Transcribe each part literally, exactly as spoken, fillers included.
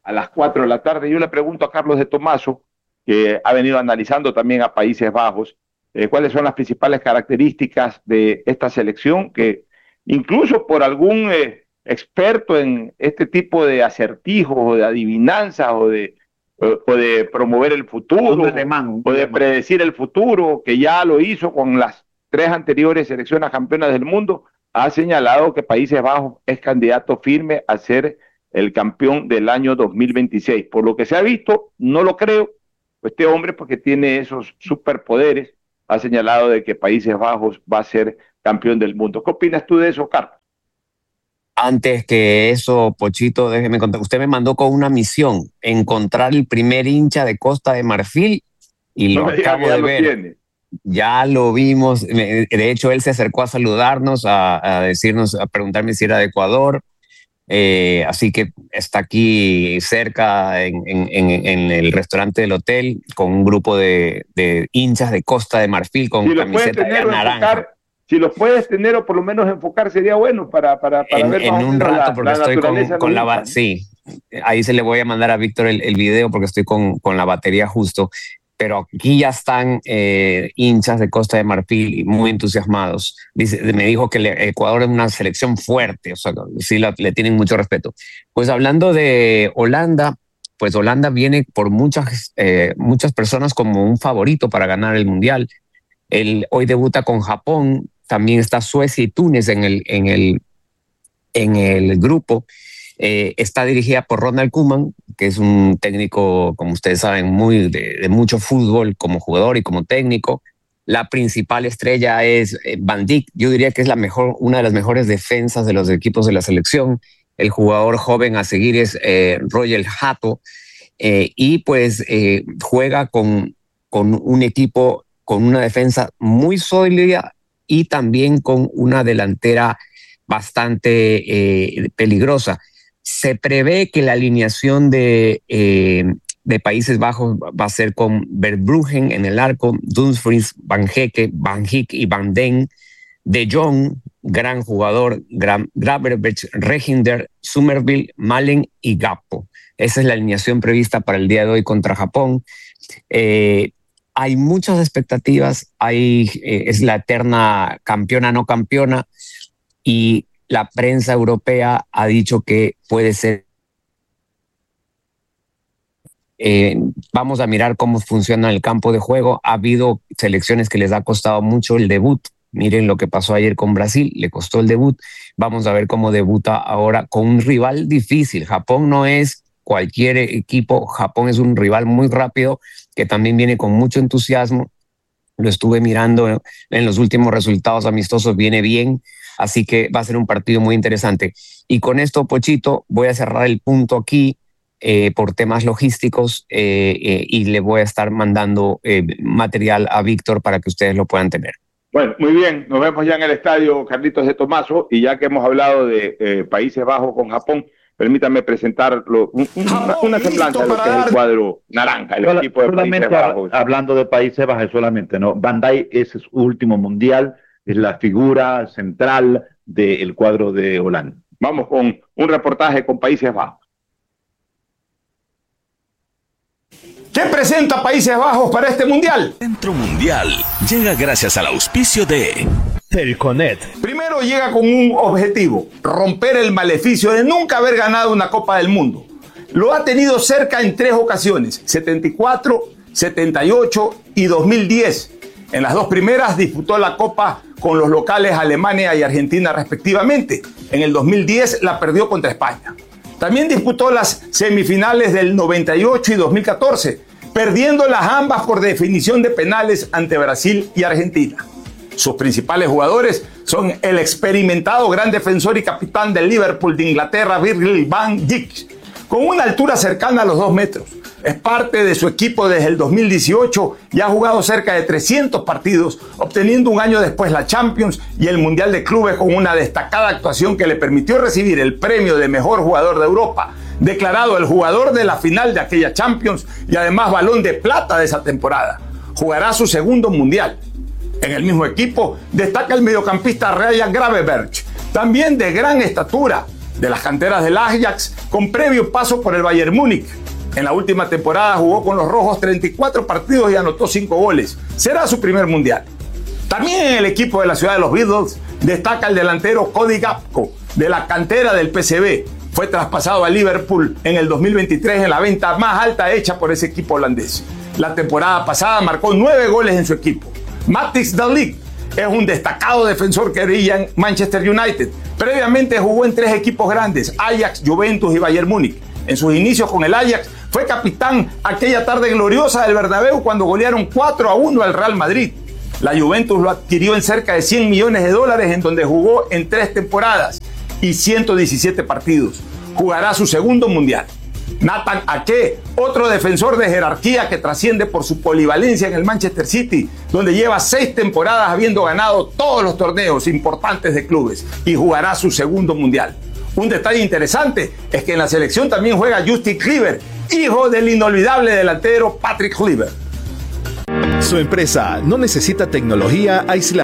a las cuatro de la tarde. Yo le pregunto a Carlos de Tomaso, que ha venido analizando también a Países Bajos, eh, cuáles son las principales características de esta selección, que incluso por algún eh, experto en este tipo de acertijos o de adivinanzas o de, o, o de promover el futuro alemán, o de predecir el futuro, que ya lo hizo con las tres anteriores selecciones campeonas del mundo, ha señalado que Países Bajos es candidato firme a ser el campeón del año dos mil veintiséis. Por lo que se ha visto, no lo creo, pues este hombre, porque tiene esos superpoderes, ha señalado de que Países Bajos va a ser campeón del mundo. ¿Qué opinas tú de eso, Carlos? Antes que eso, Pochito, déjeme contar, usted me mandó con una misión, encontrar el primer hincha de Costa de Marfil, y lo no acabo de ver. Tiene. Ya lo vimos, de hecho él se acercó a saludarnos, a, a decirnos, a preguntarme si era de Ecuador, eh, así que está aquí cerca en, en, en el restaurante del hotel con un grupo de, de hinchas de Costa de Marfil con si camiseta de naranja. Enfocar, si los puedes tener o por lo menos enfocar sería bueno para, para, para en, ver en un rato la, porque la estoy con, con la ba- sí, ahí se le voy a mandar a Víctor el, el video porque estoy con, con la batería justo. Pero aquí ya están eh, hinchas de Costa de Marfil y muy entusiasmados. Dice, me dijo que le, Ecuador es una selección fuerte, o sea, sí la, le tienen mucho respeto. Pues hablando de Holanda, pues Holanda viene por muchas, eh, muchas personas como un favorito para ganar el Mundial. Él hoy debuta con Japón, también está Suecia y Túnez en el, en el, en el grupo. Eh, está dirigida por Ronald Koeman, que es un técnico, como ustedes saben, muy de, de mucho fútbol como jugador y como técnico. La principal estrella es eh, Van Dijk. Yo diría que es la mejor, una de las mejores defensas de los equipos de la selección. El jugador joven a seguir es eh, Roger Hato, eh, y pues eh, juega con, con un equipo con una defensa muy sólida y también con una delantera bastante eh, peligrosa. Se prevé que la alineación de, eh, de Países Bajos va a ser con Verbruggen en el arco, Dumfries, Van Hecke, Van Hijk y Van Den, De Jong, gran jugador, Gravenberch, Reginder, Somerville, Malen y Gakpo. Esa es la alineación prevista para el día de hoy contra Japón. Eh, hay muchas expectativas, hay, eh, es la eterna campeona no campeona, y la prensa europea ha dicho que puede ser. Eh, vamos a mirar cómo funciona el campo de juego. Ha habido selecciones que les ha costado mucho el debut. Miren lo que pasó ayer con Brasil, le costó el debut. Vamos a ver cómo debuta ahora con un rival difícil. Japón no es cualquier equipo, Japón es un rival muy rápido que también viene con mucho entusiasmo. Lo estuve mirando en los últimos resultados amistosos, viene bien. Así que va a ser un partido muy interesante. Y con esto, Pochito, voy a cerrar el punto aquí eh, por temas logísticos eh, eh, y le voy a estar mandando eh, material a Víctor para que ustedes lo puedan tener. Bueno, muy bien. Nos vemos ya en el estadio Carlitos de Tomaso, y ya que hemos hablado de eh, Países Bajos con Japón, permítame presentar lo, un, una, una semblanza de lo que es el cuadro naranja, el Sola, equipo de Países Bajos. Hablando de Países Bajos solamente, ¿no? Van Dijk es su último mundial, es la figura central del cuadro de Holanda. Vamos con un reportaje con Países Bajos. ¿Qué presenta Países Bajos para este mundial? Centro Mundial llega gracias al auspicio de Telconet. Primero llega con un objetivo: romper el maleficio de nunca haber ganado una Copa del Mundo. Lo ha tenido cerca en tres ocasiones: setenta y cuatro, setenta y ocho y dos mil diez. En las dos primeras disputó la Copa con los locales Alemania y Argentina respectivamente. En el dos mil diez la perdió contra España. También disputó las semifinales del noventa y ocho y dos mil catorce, perdiéndolas ambas por definición de penales ante Brasil y Argentina. Sus principales jugadores son el experimentado gran defensor y capitán del Liverpool de Inglaterra, Virgil van Dijk, con una altura cercana a los dos metros. Es parte de su equipo desde el dos mil dieciocho y ha jugado cerca de trescientos partidos, obteniendo un año después la Champions y el Mundial de Clubes con una destacada actuación que le permitió recibir el premio de mejor jugador de Europa, declarado el jugador de la final de aquella Champions y además balón de plata de esa temporada. Jugará su segundo Mundial. En el mismo equipo destaca el mediocampista Ryan Gravenberch, también de gran estatura, de las canteras del Ajax, con previo paso por el Bayern Múnich. En la última temporada jugó con los rojos treinta y cuatro partidos y anotó cinco goles. Será su primer mundial. También en el equipo de la ciudad de los Beatles destaca el delantero Cody Gakpo, de la cantera del P S V. Fue traspasado a Liverpool en el dos mil veintitrés en la venta más alta hecha por ese equipo holandés. La temporada pasada marcó nueve goles en su equipo. Matthijs de Ligt es un destacado defensor que brilla en Manchester United. Previamente jugó en tres equipos grandes, Ajax, Juventus y Bayern Múnich. En sus inicios con el Ajax fue capitán aquella tarde gloriosa del Bernabéu cuando golearon cuatro a uno al Real Madrid. La Juventus lo adquirió en cerca de cien millones de dólares, en donde jugó en tres temporadas y ciento diecisiete partidos. Jugará su segundo mundial. Nathan Ake, otro defensor de jerarquía que trasciende por su polivalencia en el Manchester City, donde lleva seis temporadas habiendo ganado todos los torneos importantes de clubes, y jugará su segundo mundial. Un detalle interesante es que en la selección también juega Justin Kluivert, hijo del inolvidable delantero Patrick Kluivert. Su empresa no necesita tecnología aislada.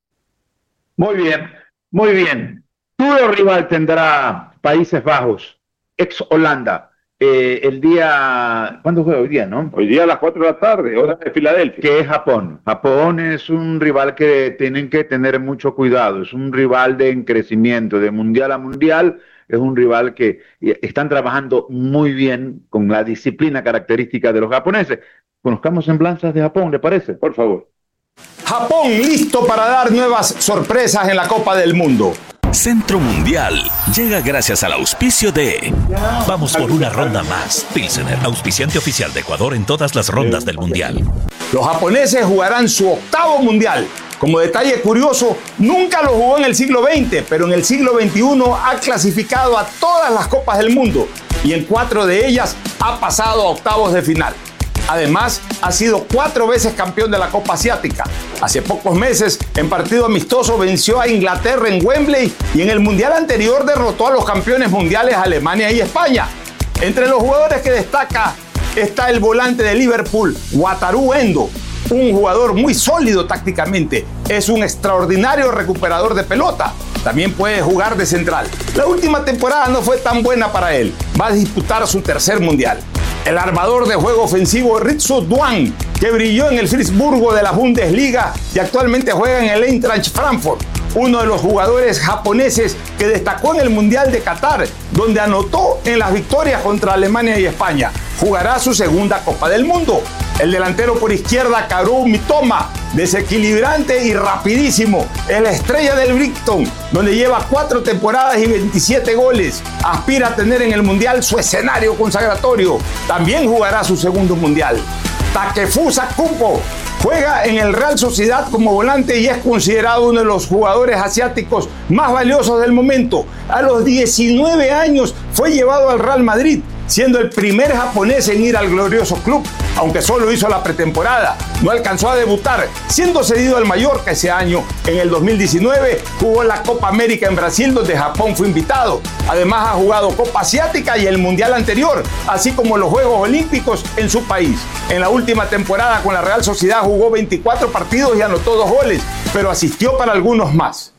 Muy bien, muy bien. Duro rival tendrá Países Bajos, ex Holanda. Eh, el día, ¿cuándo juega hoy día, no? Hoy día a las cuatro de la tarde, hora de Filadelfia. Que es Japón. Japón es un rival que tienen que tener mucho cuidado. Es un rival de en crecimiento, de mundial a mundial. Es un rival que están trabajando muy bien con la disciplina característica de los japoneses. Conozcamos semblanzas de Japón, ¿le parece? Por favor. Japón listo para dar nuevas sorpresas en la Copa del Mundo. Centro Mundial llega gracias al auspicio de Vamos por una ronda más. Pilsener, auspiciante oficial de Ecuador en todas las rondas del Mundial. Los japoneses jugarán su octavo mundial. Como detalle curioso, nunca lo jugó en el siglo veinte, pero en el siglo veintiuno ha clasificado a todas las copas del mundo y en cuatro de ellas ha pasado a octavos de final. Además, ha sido cuatro veces campeón de la Copa Asiática. Hace pocos meses, en partido amistoso, venció a Inglaterra en Wembley y en el Mundial anterior derrotó a los campeones mundiales Alemania y España. Entre los jugadores que destaca está el volante de Liverpool, Wataru Endo, un jugador muy sólido tácticamente. Es un extraordinario recuperador de pelota. También puede jugar de central. La última temporada no fue tan buena para él. Va a disputar su tercer mundial. El armador de juego ofensivo Ritsu Doan, que brilló en el Freiburgo de la Bundesliga y actualmente juega en el Eintracht Frankfurt. Uno de los jugadores japoneses que destacó en el Mundial de Qatar, donde anotó en las victorias contra Alemania y España. Jugará su segunda Copa del Mundo. El delantero por izquierda, Kaoru Mitoma, desequilibrante y rapidísimo, es la estrella del Brighton, donde lleva cuatro temporadas y veintisiete goles. Aspira a tener en el Mundial su escenario consagratorio. También jugará su segundo Mundial. Takefusa Kubo juega en el Real Sociedad como volante y es considerado uno de los jugadores asiáticos más valiosos del momento. A los diecinueve años fue llevado al Real Madrid, siendo el primer japonés en ir al glorioso club, aunque solo hizo la pretemporada. No alcanzó a debutar, siendo cedido al Mallorca ese año. En el dos mil diecinueve jugó la Copa América en Brasil, donde Japón fue invitado. Además ha jugado Copa Asiática y el Mundial anterior, así como los Juegos Olímpicos en su país. En la última temporada con la Real Sociedad jugó veinticuatro partidos y anotó dos goles, pero asistió para algunos más.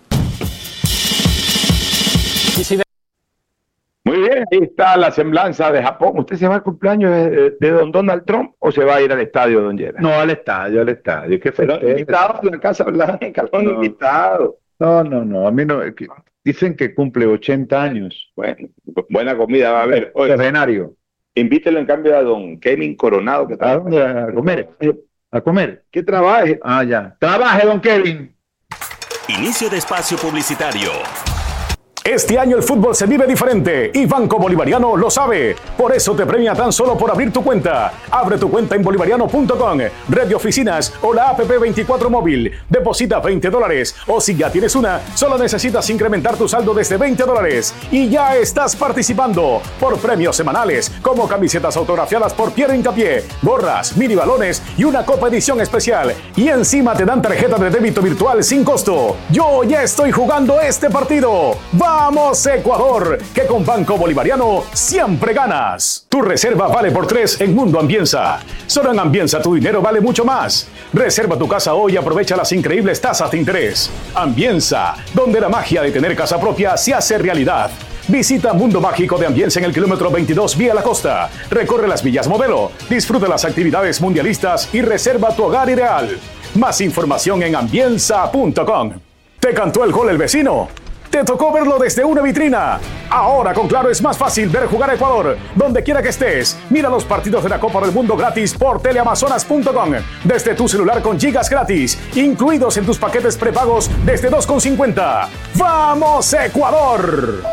Muy bien, ahí está la semblanza de Japón. ¿Usted se va al cumpleaños de, de don Donald Trump o se va a ir al estadio, don Yera? No, al estadio, al estadio. ¿Qué fue? Invitado a la Casa Blanca, lo han No. invitado. No, no, no, a mí no. que- Dicen que cumple ochenta años. Bueno, buena comida va a haber. Oye, Centenario. invítelo en cambio a don Kevin Coronado, que ¿A está. dónde? A comer. A comer. Que trabaje. Ah, ya. Trabaje, don Kevin. Inicio de espacio publicitario. Este año el fútbol se vive diferente y Banco Bolivariano lo sabe. Por eso te premia tan solo por abrir tu cuenta. Abre tu cuenta en bolivariano punto com, red de oficinas o la app veinticuatro móvil. Deposita veinte dólares o si ya tienes una, solo necesitas incrementar tu saldo desde veinte dólares. Y ya estás participando por premios semanales como camisetas autografiadas por Pierre Hincapié, gorras, mini balones y una copa edición especial. Y encima te dan tarjeta de débito virtual sin costo. Yo ya estoy jugando este partido. ¡Vamos, Ecuador! Que con Banco Bolivariano siempre ganas. Tu reserva vale por tres en Mundo Ambienza. Solo en Ambienza tu dinero vale mucho más. Reserva tu casa hoy y aprovecha las increíbles tasas de interés. Ambienza, donde la magia de tener casa propia se hace realidad. Visita Mundo Mágico de Ambiense en el kilómetro veintidós vía la costa. Recorre las villas modelo, disfruta las actividades mundialistas y reserva tu hogar ideal. Más información en ambienza punto com. ¿Te cantó el gol el vecino? ¿Te tocó verlo desde una vitrina? Ahora con Claro es más fácil ver jugar a Ecuador. Donde quiera que estés, mira los partidos de la Copa del Mundo gratis por teleamazonas punto com. Desde tu celular con gigas gratis, incluidos en tus paquetes prepagos desde dos con cincuenta. ¡Vamos, Ecuador!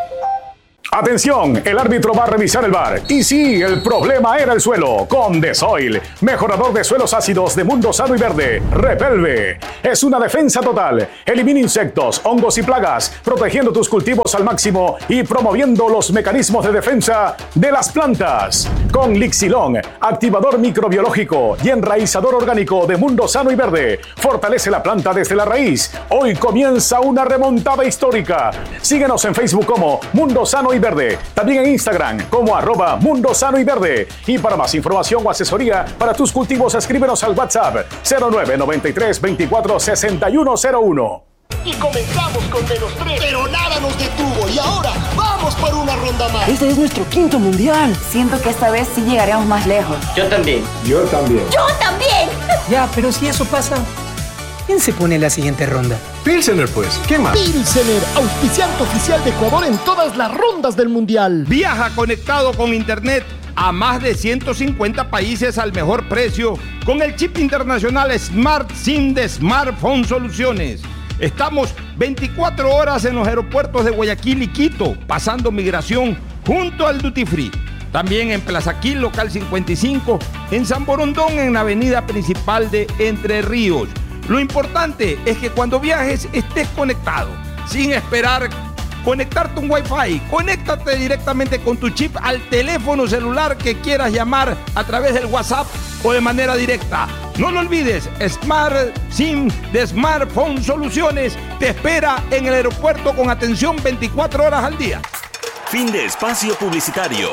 Atención, el árbitro va a revisar el V A R. Y sí, el problema era el suelo. Con Desoil, mejorador de suelos ácidos de Mundo Sano y Verde. Repelve. Es una defensa total. Elimina insectos, hongos y plagas, protegiendo tus cultivos al máximo y promoviendo los mecanismos de defensa de las plantas. Con Lixilon, activador microbiológico y enraizador orgánico de Mundo Sano y Verde. Fortalece la planta desde la raíz. Hoy comienza una remontada histórica. Síguenos en Facebook como Mundo Sano y Verde, también en Instagram como arroba Mundo Sano y Verde. Y para más información o asesoría para tus cultivos, escríbenos al WhatsApp cero nueve noventa y tres veinticuatro sesenta y uno cero uno. Y comenzamos con menos tres, pero nada nos detuvo y ahora vamos por una ronda más. Este es nuestro quinto mundial. Siento que esta vez sí llegaremos más lejos. Yo también. Yo también. Yo también. Ya, pero si eso pasa, ¿quién se pone en la siguiente ronda? Pilsener, pues. ¿Qué más? Pilsener, auspiciante oficial de Ecuador en todas las rondas del mundial. Viaja conectado con internet a más de ciento cincuenta países al mejor precio con el chip internacional Smart SIM de Smartphone Soluciones. Estamos veinticuatro horas en los aeropuertos de Guayaquil y Quito, pasando migración junto al Duty Free. También en Plaza Quil, local cincuenta y cinco, en San Borondón, en la avenida principal de Entre Ríos. Lo importante es que cuando viajes estés conectado, sin esperar conectarte un Wi-Fi. Conéctate directamente con tu chip al teléfono celular que quieras llamar a través del WhatsApp o de manera directa. No lo olvides, Smart SIM de Smartphone Soluciones te espera en el aeropuerto con atención veinticuatro horas al día. Fin de espacio publicitario.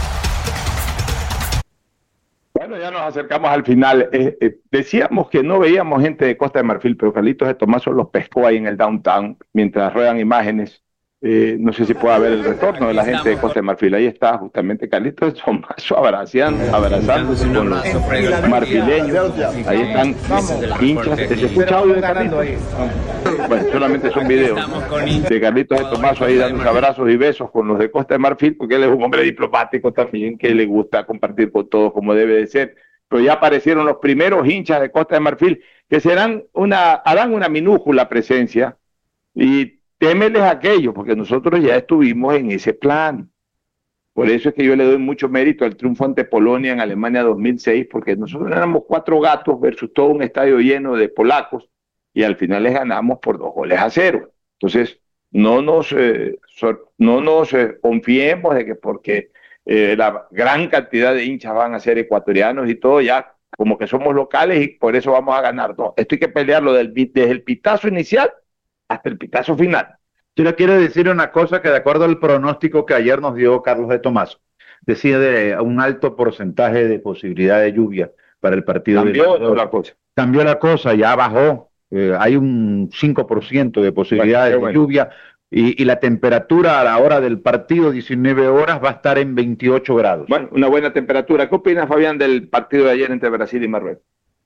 Bueno, ya nos acercamos al final. Eh, eh, decíamos que no veíamos gente de Costa de Marfil, pero Carlitos de Tomaso los pescó ahí en el downtown mientras ruedan imágenes. Eh, no sé si pueda ver el retorno de la gente de Costa de Marfil. Ahí está justamente Carlitos de Tomaso abrazando, abrazándose con los marfileños. Ahí están hinchas. ¿Se escucha audio de Carlitos? Bueno, solamente son videos de Carlitos de Tomaso ahí dando abrazos y besos con los de Costa de Marfil, porque él es un hombre diplomático también, que le gusta compartir con todos como debe de ser. Pero ya aparecieron los primeros hinchas de Costa de Marfil, que serán una, harán una minúscula presencia, y témeles aquello, porque nosotros ya estuvimos en ese plan. Por eso es que yo le doy mucho mérito al triunfo ante Polonia en Alemania dos mil seis, porque nosotros éramos cuatro gatos versus todo un estadio lleno de polacos, y al final les ganamos por dos goles a cero. Entonces, no nos, eh, so, no nos eh, confiemos de que porque eh, la gran cantidad de hinchas van a ser ecuatorianos y todo, ya como que somos locales y por eso vamos a ganar. No, esto hay que pelearlo del, desde el pitazo inicial hasta el pitazo final. Yo le quiero decir una cosa que de acuerdo al pronóstico que ayer nos dio Carlos de Tomaso, decía de un alto porcentaje de posibilidad de lluvia para el partido. Cambió de la cosa. Cambió la cosa, ya bajó. Eh, hay un cinco por ciento de posibilidades bueno, bueno. de lluvia y, y la temperatura a la hora del partido, diecinueve horas, va a estar en veintiocho grados. Bueno, una buena temperatura. ¿Qué opinas, Fabián, del partido de ayer entre Brasil y Marruecos?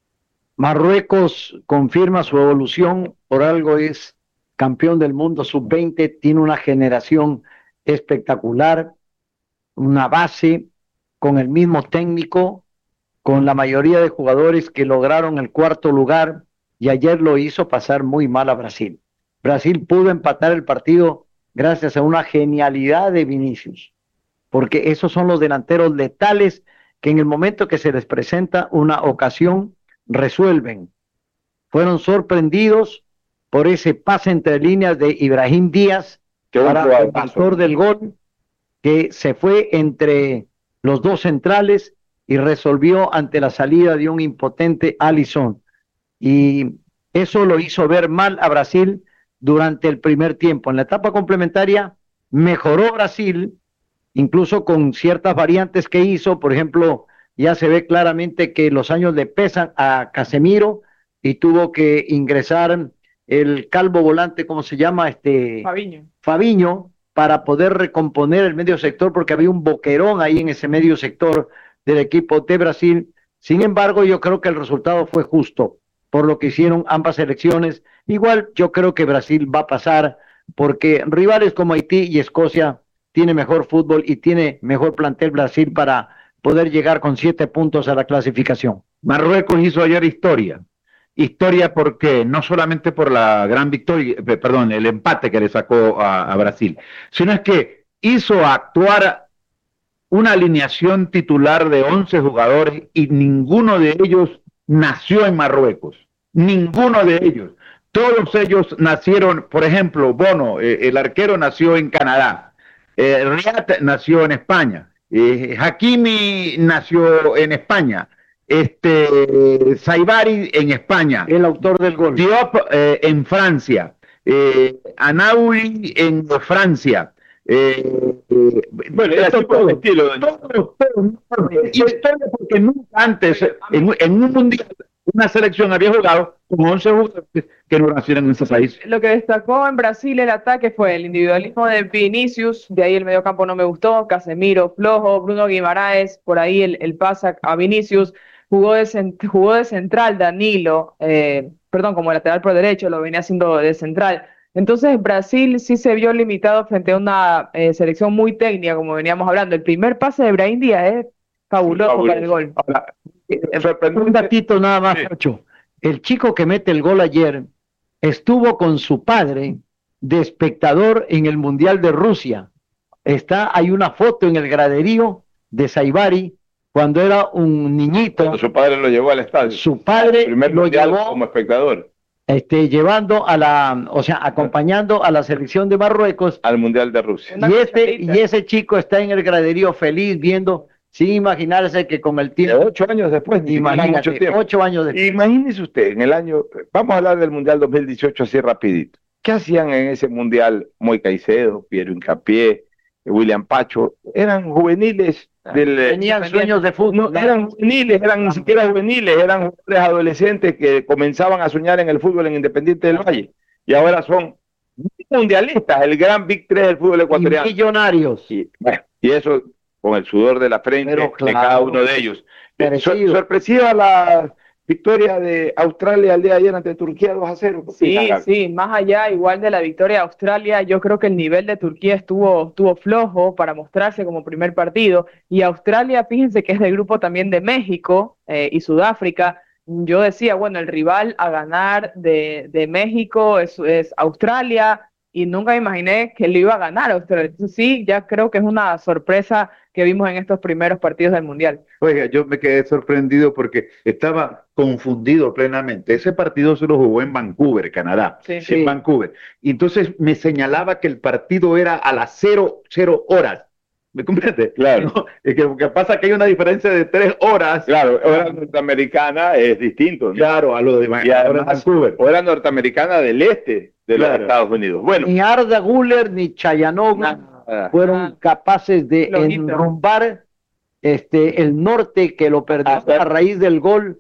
Marruecos confirma su evolución, por algo es campeón del mundo sub veinte, tiene una generación espectacular, una base con el mismo técnico, con la mayoría de jugadores que lograron el cuarto lugar, y ayer lo hizo pasar muy mal a Brasil. Brasil pudo empatar el partido gracias a una genialidad de Vinicius, porque esos son los delanteros letales que en el momento que se les presenta una ocasión resuelven. Fueron sorprendidos por ese pase entre líneas de Ibrahim Díaz para el pastor del gol, que se fue entre los dos centrales y resolvió ante la salida de un impotente Alisson. Y eso lo hizo ver mal a Brasil durante el primer tiempo. En la etapa complementaria mejoró Brasil, incluso con ciertas variantes que hizo. Por ejemplo, ya se ve claramente que los años le pesan a Casemiro y tuvo que ingresar el calvo volante, ¿cómo se llama? Este Fabiño. Fabiño, para poder recomponer el medio sector, porque había un boquerón ahí en ese medio sector del equipo de Brasil. Sin embargo, yo creo que el resultado fue justo por lo que hicieron ambas selecciones. Igual yo creo que Brasil va a pasar, porque rivales como Haití y Escocia tiene mejor fútbol y tiene mejor plantel Brasil para poder llegar con siete puntos a la clasificación. Marruecos hizo ayer historia. Historia porque no solamente por la gran victoria, perdón, el empate que le sacó a, a Brasil, sino es que hizo actuar una alineación titular de once jugadores y ninguno de ellos nació en Marruecos. Ninguno de ellos. Todos ellos nacieron, por ejemplo, Bono, eh, el arquero nació en Canadá, eh, Riyad nació en España, eh, Hakimi nació en España, este Saibari en España, el autor del gol, Diop eh, en Francia, eh, Anaoui en Francia. Eh, eh, bueno, esto todo, estilo, todo, todo, todo, historia porque nunca antes en, en un mundial una selección había jugado con once jugadores que no nacieron en ese país. Lo que destacó en Brasil el ataque fue el individualismo de Vinicius, de ahí el mediocampo no me gustó, Casemiro flojo, Bruno Guimaraes, por ahí el, el pasa a Vinicius, jugó de, cent jugó de central Danilo, eh, perdón, como lateral por derecho, lo venía haciendo de central. Entonces Brasil sí se vio limitado frente a una eh, selección muy técnica, como veníamos hablando. El primer pase de Brahim Díaz es fabuloso, sí, fabuloso. Para el gol. Ahora, un datito nada más, sí. Ocho. El chico que mete el gol ayer estuvo con su padre de espectador en el Mundial de Rusia. Está, hay una foto en el graderío de Saibari cuando era un niñito. Cuando su padre lo llevó al estadio. Su padre lo llevó como espectador. Este, llevando a la, o sea, acompañando a la selección de Marruecos al Mundial de Rusia. Y ese, y ese chico está en el graderío feliz viendo, sin imaginarse que con el tiempo. De ocho años después, imagínate, mucho tiempo. ocho años después. Imagínese usted, en el año, vamos a hablar del Mundial dos mil dieciocho así rapidito. ¿Qué hacían en ese Mundial Moy Caicedo, Piero Hincapié, William Pacho? Eran juveniles. Del, Tenían sueños de fútbol. No, eran juveniles, eran ni siquiera juveniles, eran jugadores adolescentes que comenzaban a soñar en el fútbol en Independiente del Valle. Y ahora son mundialistas, el gran Big tres del fútbol ecuatoriano. Y millonarios. Y, bueno, y eso con el sudor de la frente Pero, claro, de cada uno de ellos. Sor sorpresiva la victoria de Australia el día de ayer ante Turquía dos a cero. Sí, sí, más allá igual de la victoria de Australia, yo creo que el nivel de Turquía estuvo, estuvo flojo para mostrarse como primer partido, y Australia, fíjense que es del grupo también de México eh, y Sudáfrica. Yo decía, bueno, el rival a ganar de, de México es, es Australia, y nunca me imaginé que le iba a ganar a Australia. Entonces, sí, ya creo que es una sorpresa que vimos en estos primeros partidos del Mundial. Oiga, yo me quedé sorprendido porque estaba confundido plenamente. Ese partido se lo jugó en Vancouver, Canadá, sí, en sí. Vancouver. Y entonces me señalaba que el partido era a las cero, cero horas. ¿Me comprende? Claro. ¿No? Es que lo que pasa es que hay una diferencia de tres horas. Claro, hora norteamericana es distinto, ¿no? Claro, a lo de y además, Vancouver. Hora norteamericana del este de claro. los Estados Unidos. Bueno. Ni Arda Güler ni Chayanov fueron ah, capaces de enrumbar este, el norte, que lo perdió ah, a raíz del gol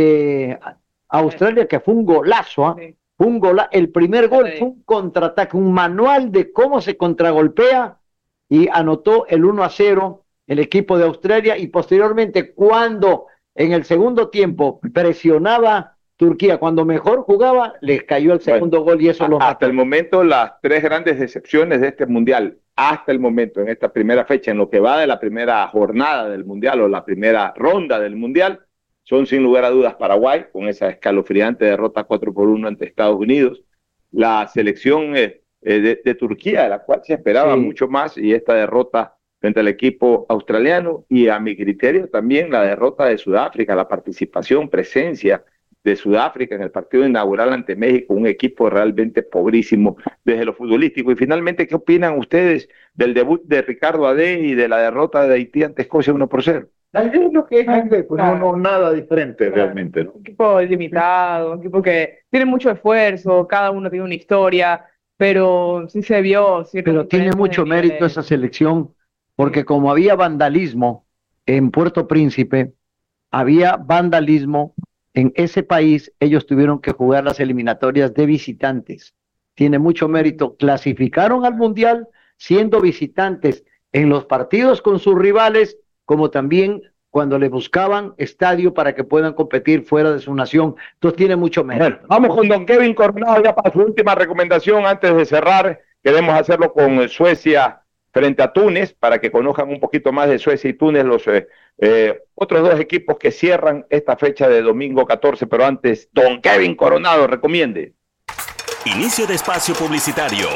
de Australia, que fue un golazo. ¿eh? Sí. Fue un gola el primer gol sí. fue un contraataque, un manual de cómo se contragolpea, y anotó el uno a cero el equipo de Australia. Y posteriormente, cuando en el segundo tiempo presionaba Turquía, cuando mejor jugaba, les cayó el segundo bueno, gol y eso a, los mató. Hasta el momento, las tres grandes decepciones de este Mundial, hasta el momento, en esta primera fecha, en lo que va de la primera jornada del Mundial o la primera ronda del Mundial, son sin lugar a dudas Paraguay, con esa escalofriante derrota cuatro por uno ante Estados Unidos, la selección eh, de, de Turquía, de la cual se esperaba sí. mucho más, y esta derrota frente al equipo australiano, y a mi criterio también la derrota de Sudáfrica, la participación, presencia de Sudáfrica en el partido inaugural ante México, un equipo realmente pobrísimo desde lo futbolístico. Y finalmente, ¿qué opinan ustedes del debut de Ricardo Adé y de la derrota de Haití ante Escocia uno por cero? Es lo que es, pues no, no, nada diferente realmente, ¿no? Un equipo limitado, un equipo que tiene mucho esfuerzo, cada uno tiene una historia, pero sí se vio... Pero tiene mucho mérito esa selección, porque como había vandalismo en Puerto Príncipe, había vandalismo en ese país, ellos tuvieron que jugar las eliminatorias de visitantes. Tiene mucho mérito. Clasificaron al Mundial siendo visitantes en los partidos con sus rivales, como también cuando le buscaban estadio para que puedan competir fuera de su nación. Entonces tiene mucho mérito. Bueno, vamos con don Kevin Coronado ya para su última recomendación antes de cerrar. Queremos hacerlo con Suecia frente a Túnez, para que conozcan un poquito más de Suecia y Túnez, los eh, eh, otros dos equipos que cierran esta fecha de domingo catorce, pero antes, don Kevin Coronado, recomiende. Inicio de espacio publicitario.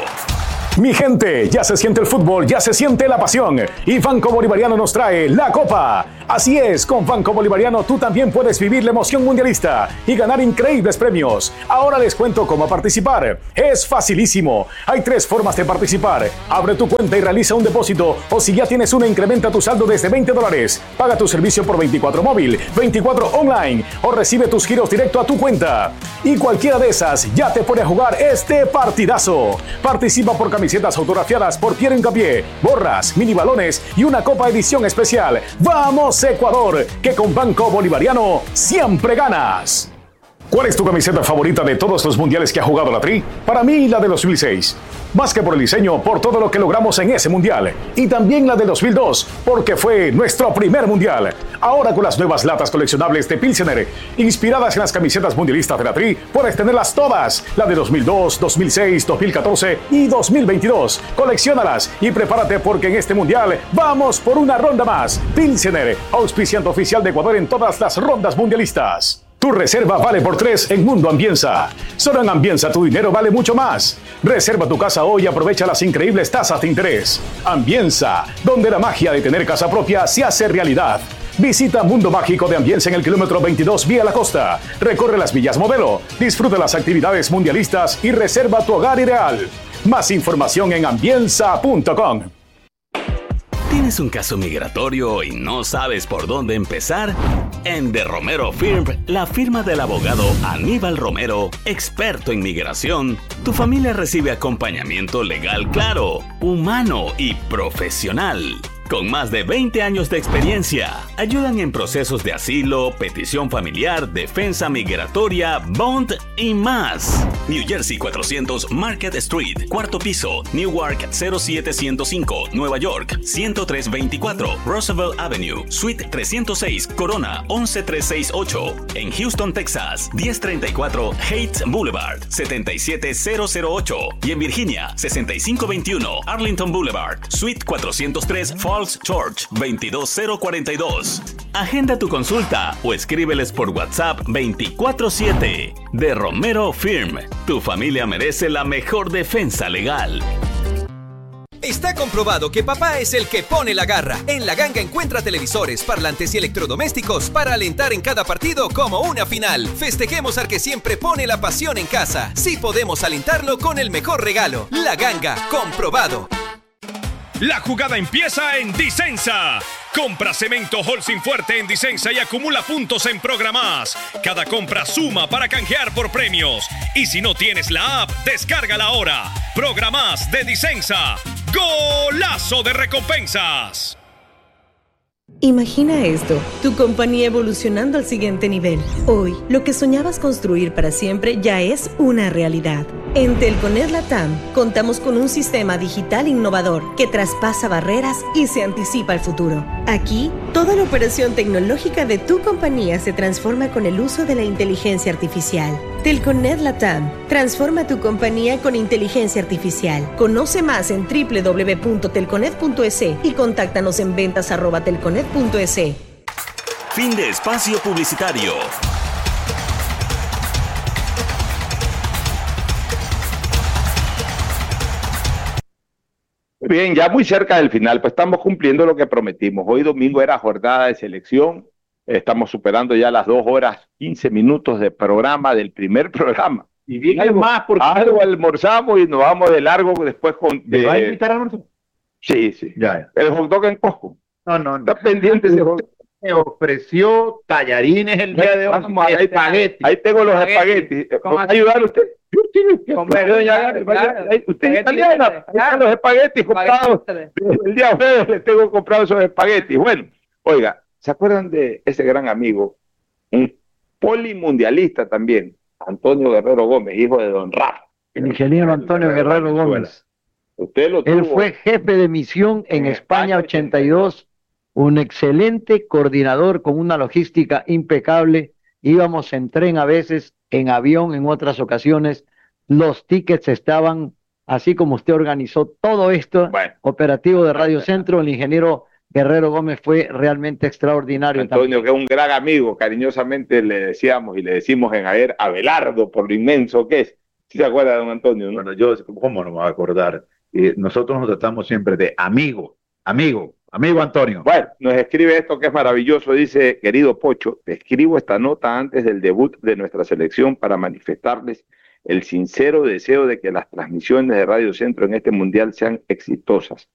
Mi gente, ya se siente el fútbol, ya se siente la pasión y Banco Bolivariano nos trae la Copa. Así es, con Banco Bolivariano tú también puedes vivir la emoción mundialista y ganar increíbles premios. Ahora les cuento cómo participar. Es facilísimo. Hay tres formas de participar. Abre tu cuenta y realiza un depósito, o si ya tienes una, incrementa tu saldo desde veinte dólares. Paga tu servicio por veinticuatro móvil, veinticuatro online o recibe tus giros directo a tu cuenta. Y cualquiera de esas ya te pone a jugar este partidazo. Participa por camisetas autografiadas por Pierre Hincapié, gorras, mini balones y una copa edición especial. ¡Vamos Ecuador! Que con Banco Bolivariano siempre ganas. ¿Cuál es tu camiseta favorita de todos los mundiales que ha jugado la Tri? Para mí, la de dos mil seis. Más que por el diseño, por todo lo que logramos en ese mundial. Y también la de dos mil dos, porque fue nuestro primer mundial. Ahora con las nuevas latas coleccionables de Pilsener, inspiradas en las camisetas mundialistas de la Tri, puedes tenerlas todas. La de dos mil dos, dos mil seis, dos mil catorce y dos mil veintidós. Colecciónalas y prepárate porque en este mundial vamos por una ronda más. Pilsener, auspiciante oficial de Ecuador en todas las rondas mundialistas. Tu reserva vale por tres en Mundo Ambienza. Solo en Ambienza tu dinero vale mucho más. Reserva tu casa hoy y aprovecha las increíbles tasas de interés. Ambienza, donde la magia de tener casa propia se hace realidad. Visita Mundo Mágico de Ambienza en el kilómetro veintidós vía la costa. Recorre las villas modelo, disfruta las actividades mundialistas y reserva tu hogar ideal. Más información en ambienza punto com. ¿Tienes un caso migratorio y no sabes por dónde empezar? En The Romero Firm, la firma del abogado Aníbal Romero, experto en migración, tu familia recibe acompañamiento legal claro, humano y profesional. Con más de veinte años de experiencia, ayudan en procesos de asilo, petición familiar, defensa migratoria, bond y más. New Jersey cuatrocientos Market Street, cuarto piso, Newark cero siete cero cinco, Nueva York ciento tres veinticuatro, Roosevelt Avenue, Suite trescientos seis, Corona once tres seis ocho. En Houston, Texas, diez treinta y cuatro Heights Boulevard, setenta y siete mil ocho. Y en Virginia, sesenta y cinco veintiuno Arlington Boulevard, Suite cuatrocientos tres, Falls Church, veintidós mil cuarenta y dos. Agenda tu consulta o escríbeles por WhatsApp veinticuatro siete. De Romero Firm, tu familia merece la mejor defensa legal. Está comprobado que papá es el que pone la garra. En La Ganga encuentra televisores, parlantes y electrodomésticos para alentar en cada partido como una final. Festejemos al que siempre pone la pasión en casa. Sí podemos alentarlo con el mejor regalo. La Ganga, comprobado. La jugada empieza en Disensa. Compra cemento Holcim Fuerte en Disensa y acumula puntos en Programás. Cada compra suma para canjear por premios. Y si no tienes la app, descárgala ahora. Programás de Disensa. ¡Golazo de recompensas! Imagina esto, tu compañía evolucionando al siguiente nivel. Hoy, lo que soñabas construir para siempre ya es una realidad. En Telconet Latam, contamos con un sistema digital innovador que traspasa barreras y se anticipa al futuro. Aquí, toda la operación tecnológica de tu compañía se transforma con el uso de la inteligencia artificial. Telconet Latam, transforma tu compañía con inteligencia artificial. Conoce más en doble u doble u doble u punto telconet punto es y contáctanos en ventas arroba telconet punto es. Fin de espacio publicitario. Bien, ya muy cerca del final, pues estamos cumpliendo lo que prometimos. Hoy domingo era jornada de selección, estamos superando ya las dos horas, quince minutos de programa, del primer programa. Y bien algo más, porque algo almorzamos y nos vamos de largo después con... ¿Me va a invitar a almorzar? Sí, sí. Ya, ya. El hot dog en Costco. No, no, no. Está pendiente ese hot dog. Me ofreció tallarines el día de hoy. Vamos, ahí, espagueti. Ahí tengo los espaguetis. ¿Cómo va a ayudar usted? Usted es italiana. Ahí están los espaguetis comprados. El día de hoy les tengo comprado esos espaguetis. Bueno, oiga, ¿se acuerdan de ese gran amigo? Un polimundialista también, Antonio Guerrero Gómez, hijo de don Rafa. El ingeniero Antonio Guerrero Gómez. Usted lo Él tuvo. fue jefe de misión en, en España ochenta y dos, un excelente coordinador con una logística impecable. Íbamos en tren a veces, en avión en otras ocasiones. Los tickets estaban, así como usted organizó todo esto, bueno, operativo de Radio Centro. El ingeniero Guerrero Gómez fue realmente extraordinario. Antonio, también. que es un gran amigo, cariñosamente le decíamos y le decimos en ayer Abelardo, por lo inmenso que es. ¿Sí se acuerda, don Antonio? ¿No? Bueno, yo, ¿cómo no me voy a acordar? Eh, nosotros nos tratamos siempre de amigo, amigo, amigo Antonio. Bueno, nos escribe esto que es maravilloso, dice: querido Pocho, te escribo esta nota antes del debut de nuestra selección para manifestarles el sincero deseo de que las transmisiones de Radio Centro en este mundial sean exitosas.